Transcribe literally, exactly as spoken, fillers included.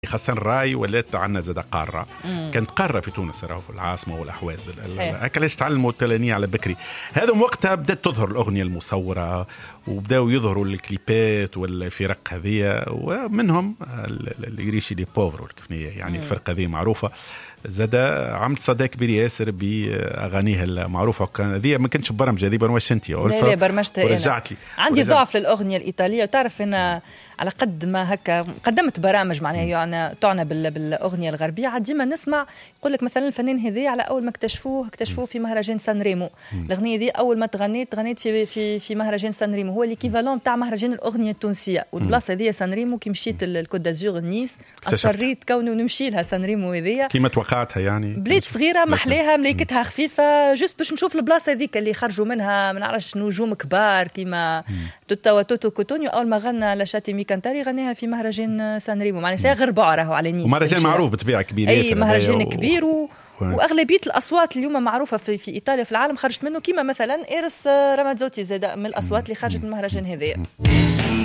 خاصة الراي ولات عنا زاد قارة. مم. كانت قارة في تونس راهو في العاصمة والأحواز. هكا ليش تعلموا التلانية على بكري. هذا وقتها بدأت تظهر الأغنية المصورة وبدأوا يظهروا الكليبات والفرق هذه ومنهم اللي يريشي دي بوفر والكفنية يعني. مم. الفرقة هذه معروفة زاد عملت صدى كبير ياسر بأغانيها المعروفة. وكان هذه ما كنتش برمجة هذه برمجة انتي. لا لا برمجتها ورجعت لي. عندي ضعف للأغنية الإيطالية. وتعرف أن على قد ما هكا قدمت برامج معناها يعني تعنى بالأغنية الغربية عاد ديما نسمع يقول لك مثلا الفنان هذي على أول ما اكتشفوه اكتشفوه في مهرجان سان ريمو. الأغنية دي أول ما تغنيت تغنيت في في في مهرجان سان ريمو هو الإيكيفالون تاع مهرجان الأغنية التونسية. والبلاصة هذه سان ريمو كي مشيت الكوت دازور نيس أصريت كونه نمشي لها سان ريمو هذيا كيما توقعتها يعني. بلاد صغيرة محليها مليكتها خفيفة جست باش نشوف البلاصة هذيك اللي خرجوا منها ما نعرفش نجوم كبار كيما توتا وتوتو كوتونيو. أول ما غنى لشاتي ميكانتاري غناها في مهرجان سان ريمو معناها ساعة غير بعره على نيس. ومهرجان معروف بطبيعة كبيرة. أي مهرجان كبير و... واغلبيه الاصوات اليوم معروفه في, في ايطاليا في العالم خرجت منه كيما مثلا ايرس رامازوتي زاد من الاصوات اللي خرجت من المهرجان هذا.